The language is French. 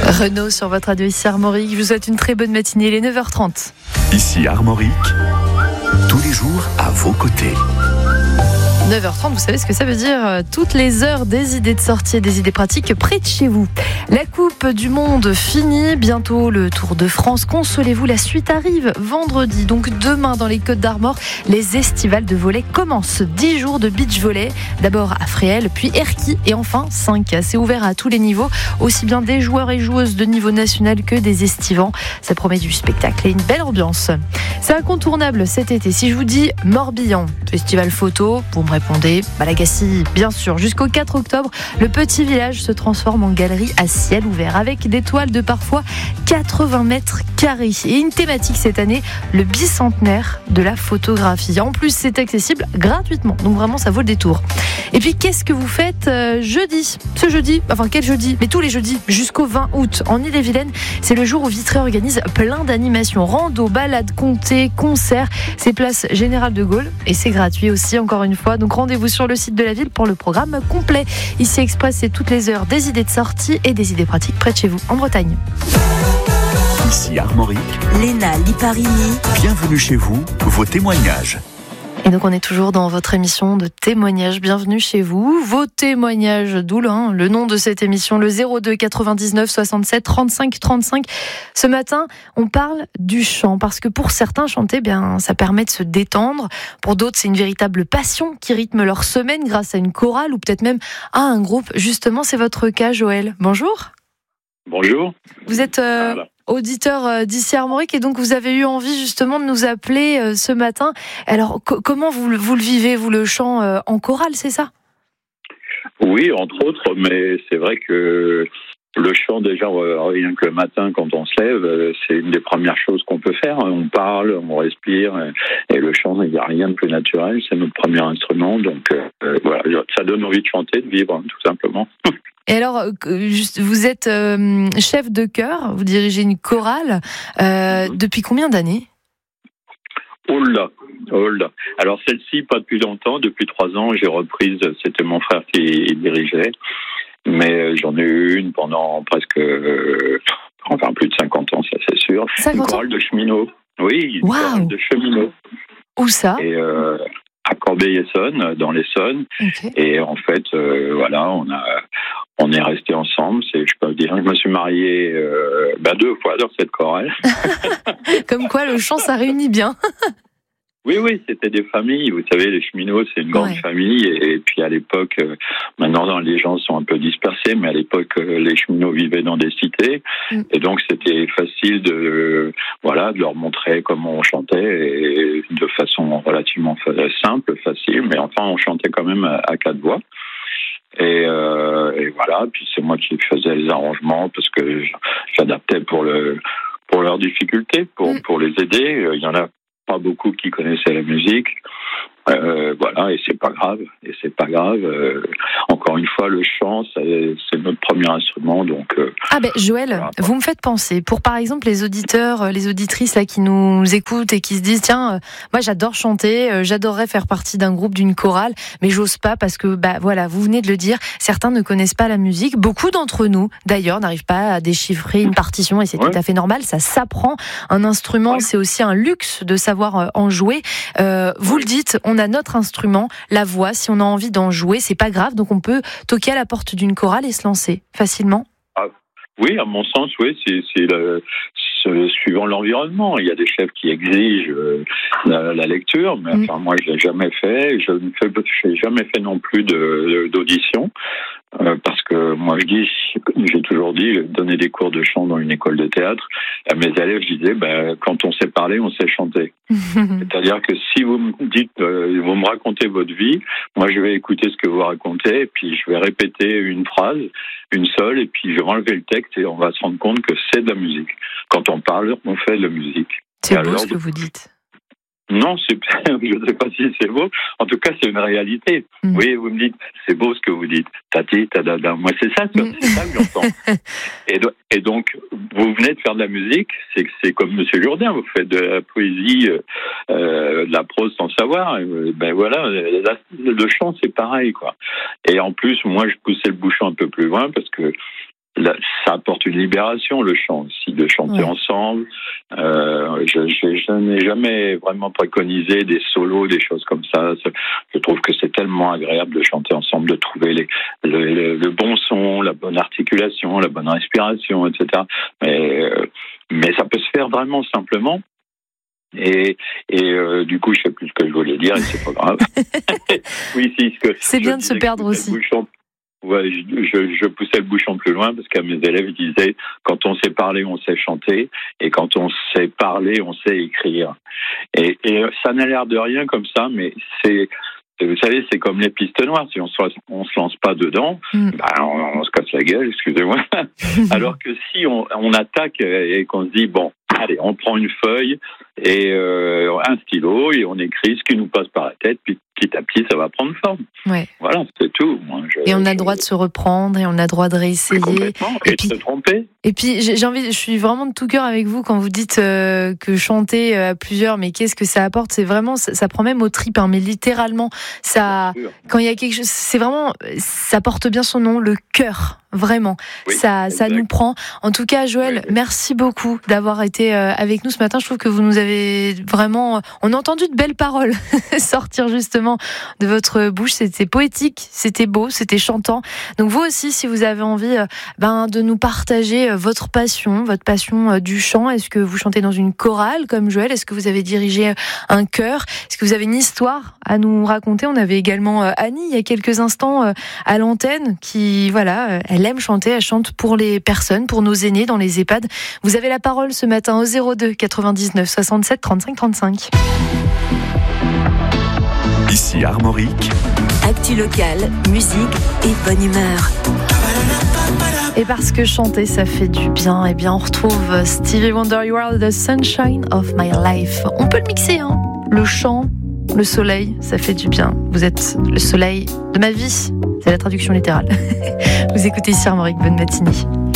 Renaud sur votre radio ici Armorique. Je vous souhaite une très bonne matinée, il est 9h30. Ici Armorique, tous les jours à vos côtés. 9h30, vous savez ce que ça veut dire? Toutes les heures, des idées de sortie et des idées pratiques près de chez vous. La Coupe du Monde finie, bientôt le Tour de France. Consolez-vous, la suite arrive vendredi. Donc demain, dans les Côtes d'Armor, les estivales de volley commencent. 10 jours de beach volley, d'abord à Fréhel, puis Erquy et enfin 5. C'est ouvert à tous les niveaux, aussi bien des joueurs et joueuses de niveau national que des estivants. Ça promet du spectacle et une belle ambiance. C'est incontournable cet été. Si je vous dis Morbihan, festival photo, vous me répondez Malagasy, bien sûr. Jusqu'au 4 octobre, le petit village se transforme en galerie à ciel ouvert avec des toiles de parfois 80 mètres carrés. Et une thématique cette année, le bicentenaire de la photographie. En plus, c'est accessible gratuitement. Donc vraiment, ça vaut le détour. Et puis, qu'est-ce que vous faites jeudi? Ce jeudi, enfin quel jeudi? Mais tous les jeudis jusqu'au 20 août en Ille-et-Vilaine. C'est le jour où Vitré organise plein d'animations. Rando, balades, comté, concerts. C'est place Général de Gaulle. Et c'est gratuit aussi, encore une fois. Donc rendez-vous sur le site de la ville pour le programme complet. Ici Express, c'est toutes les heures des idées de sortie et des idées pratiques près de chez vous, en Bretagne. Ici Armorique, Léna Liparini. bienvenue chez vous, vos témoignages. Et donc on est toujours dans votre émission de témoignages. Bienvenue chez vous. Vos témoignages, d'où le nom de cette émission, le 02 99 67 35 35. Ce matin, on parle du chant parce que pour certains, chanter, ça permet de se détendre. Pour d'autres, c'est une véritable passion qui rythme leur semaine grâce à une chorale ou peut-être même à un groupe. Justement, c'est votre cas, Joël. Bonjour. Bonjour. Vous êtes auditeur d'ici Armorique et donc vous avez eu envie justement de nous appeler ce matin. Alors comment vous le vivez, vous, le chant en chorale, c'est ça? Oui, entre autres, mais c'est vrai que le chant, déjà, rien que le matin, quand on se lève, c'est une des premières choses qu'on peut faire. On parle, on respire, et le chant, il n'y a rien de plus naturel. C'est notre premier instrument, donc voilà, ça donne envie de chanter, de vivre, tout simplement. Et alors, vous êtes chef de chœur, vous dirigez une chorale. Depuis combien d'années? Oh là. Alors celle-ci, pas depuis longtemps. Depuis 3 ans, j'ai reprise. C'était mon frère qui dirigeait. Mais j'en ai eu une pendant presque... enfin, plus de 50 ans, ça c'est sûr. 50 une ans? chorale de cheminots. Oui, une chorale de cheminots. Où ça? Et à Corbeil-Essonnes, dans l'Essonne. Okay. Et en fait, voilà, on est restés ensemble. Je peux dire, je me suis marié 2 fois dans cette chorale. Comme quoi, le chant, ça réunit bien. Oui, c'était des familles. Vous savez, les cheminots, c'est une grande famille. Et puis à l'époque, maintenant les gens sont un peu dispersés, mais à l'époque, les cheminots vivaient dans des cités. Et donc c'était facile de leur montrer comment on chantait, et de façon relativement simple, facile, mais enfin on chantait quand même à 4 voix. Et voilà, puis c'est moi qui faisais les arrangements parce que j'adaptais pour leurs difficultés, pour les aider. Il y en a pas beaucoup qui connaissaient la musique, voilà, et c'est pas grave. Encore une fois, le chant, c'est notre premier instrument, donc. Joël, voilà. vous me faites penser. Pour par exemple les auditeurs, les auditrices là qui nous écoutent et qui se disent tiens, moi j'adore chanter, j'adorerais faire partie d'un groupe, d'une chorale, mais j'ose pas parce que voilà, vous venez de le dire, certains ne connaissent pas la musique. Beaucoup d'entre nous, d'ailleurs, n'arrivent pas à déchiffrer une partition et c'est tout à fait normal. Ça s'apprend. Un instrument, c'est aussi un luxe de savoir en jouer. Vous le dites, on a notre instrument, la voix. Si on a envie d'en jouer, c'est pas grave. Donc on peut toquer à la porte d'une chorale et se lancer facilement. Oui, à mon sens, oui, c'est suivant l'environnement. Il y a des chefs qui exigent la lecture, mais enfin, moi, je l'ai jamais fait. Je n'ai jamais fait non plus d'audition. Parce que moi j'ai toujours dit, donner des cours de chant dans une école de théâtre, à mes élèves je disais, quand on sait parler, on sait chanter. C'est-à-dire que si vous me dites, vous me racontez votre vie, moi je vais écouter ce que vous racontez, et puis je vais répéter une phrase, une seule, et puis je vais enlever le texte et on va se rendre compte que c'est de la musique. Quand on parle, on fait de la musique. C'est beau ce que vous dites. Non, je ne sais pas si c'est beau. En tout cas, c'est une réalité. Oui, vous me dites, c'est beau ce que vous dites. Tati, tadada. Moi, c'est ça que j'entends. Et donc, vous venez de faire de la musique. C'est comme Monsieur Jourdain. Vous faites de la poésie, de la prose sans savoir. Voilà, le chant, c'est pareil, quoi. Et en plus, moi, je poussais le bouchon un peu plus loin parce que ça apporte une libération, le chant aussi, de chanter ensemble. Je n'ai jamais vraiment préconisé des solos, des choses comme ça. Je trouve que c'est tellement agréable de chanter ensemble, de trouver le bon son, la bonne articulation, la bonne respiration, etc. Mais ça peut se faire vraiment simplement. Et du coup, je sais plus ce que je voulais dire et c'est pas grave. Oui, c'est bien de se perdre aussi. Ouais, je poussais le bouchon plus loin parce qu'à mes élèves, ils disaient quand on sait parler, on sait chanter, et quand on sait parler, on sait écrire. Et ça n'a l'air de rien comme ça, mais vous savez, c'est comme les pistes noires. Si on se lance pas dedans, on se casse la gueule, excusez-moi. Alors que si on attaque et qu'on se dit bon, allez, on prend une feuille et un stylo et on écrit ce qui nous passe par la tête, puis petit à petit, ça va prendre forme. Ouais. Voilà, c'est tout. Et on a le droit de se reprendre et on a le droit de réessayer. Et puis, de se tromper. Et puis, je suis vraiment de tout cœur avec vous quand vous dites que chanter à plusieurs, mais qu'est-ce que ça apporte? C'est vraiment, ça prend même aux tripes, mais littéralement, ça, quand il y a quelque chose, c'est vraiment, ça porte bien son nom, le cœur. Vraiment, oui, ça nous prend. En tout cas, Joël, merci beaucoup d'avoir été avec nous ce matin. Je trouve que vous nous avez vraiment... On a entendu de belles paroles sortir justement de votre bouche. C'était poétique, c'était beau, c'était chantant. Donc vous aussi, si vous avez envie de nous partager votre passion du chant. Est-ce que vous chantez dans une chorale comme Joël? Est-ce que vous avez dirigé un chœur? Est-ce que vous avez une histoire à nous raconter? On avait également Annie, il y a quelques instants, à l'antenne, qui, elle aime chanter, elle chante pour les personnes, pour nos aînés dans les EHPAD. Vous avez la parole ce matin au 02 99 67 35 35. Ici Armorique. Actu locale, musique et bonne humeur. Et parce que chanter, ça fait du bien, eh bien on retrouve Stevie Wonder, You Are the Sunshine of My Life. On peut le mixer, le chant, le soleil, ça fait du bien. Vous êtes le soleil de ma vie. C'est la traduction littérale. Vous écoutez ici Armorique, bonne matinée.